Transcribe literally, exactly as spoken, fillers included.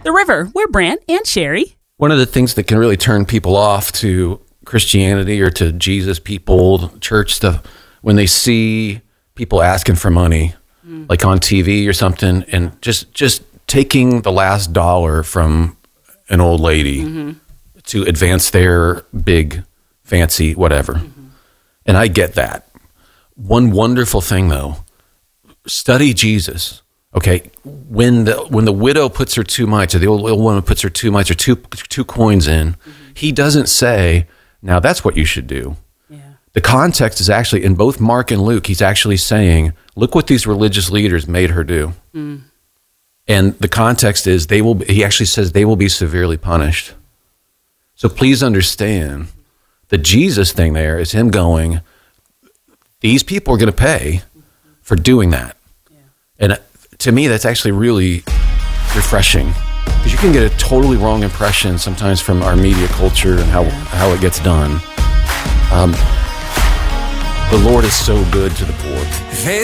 The River. We're Brant and Sherry. One of the things that can really turn people off to Christianity or to Jesus people, church stuff, when they see people asking for money, mm. like on T V or something, and just just taking the last dollar from an old lady mm-hmm. to advance their big, fancy whatever. Mm-hmm. And I get that. One wonderful thing, though, study Jesus. Okay, when the when the widow puts her two mites, or the old, old woman puts her two mites or two two coins in, mm-hmm. he doesn't say, "Now that's what you should do." Yeah. The context is actually in both Mark and Luke. He's actually saying, "Look what these religious leaders made her do," mm. and the context is they will. He actually says they will be severely punished. So please understand, the Jesus thing there is him going, "These people are going to pay for doing that," yeah. and. To me, that's actually really refreshing, because you can get a totally wrong impression sometimes from our media culture and how, how it gets done. Um, the Lord is so good to the poor.